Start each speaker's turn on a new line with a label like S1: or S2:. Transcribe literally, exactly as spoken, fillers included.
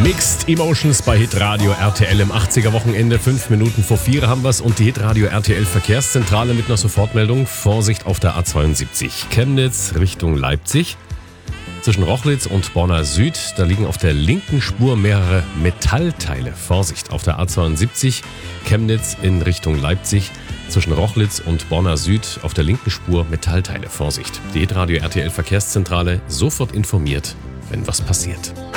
S1: Mixed Emotions bei Hitradio R T L im achtziger Wochenende. Fünf Minuten vor vier haben wir's und die Hitradio R T L Verkehrszentrale mit einer Sofortmeldung. Vorsicht auf der A zweiundsiebzig. Chemnitz Richtung Leipzig. Zwischen Rochlitz und Bonner Süd, da liegen auf der linken Spur mehrere Metallteile. Vorsicht auf der A zweiundsiebzig. Chemnitz in Richtung Leipzig. Zwischen Rochlitz und Bonner Süd auf der linken Spur Metallteile. Vorsicht. Die Hitradio R T L Verkehrszentrale sofort informiert, wenn was passiert.